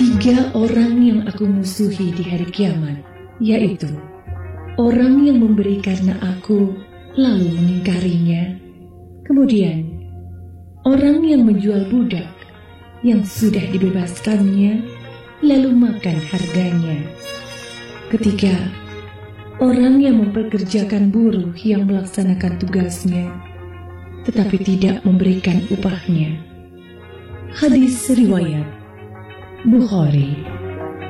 Tiga orang yang aku musuhi di hari kiamat, yaitu orang yang memberi karena aku lalu mengingkarinya, kemudian orang yang menjual budak yang sudah dibebaskannya lalu makan harganya, ketiga orang yang memperkerjakan buruh yang melaksanakan tugasnya tetapi tidak memberikan upahnya. Hadis riwayat Bukhari.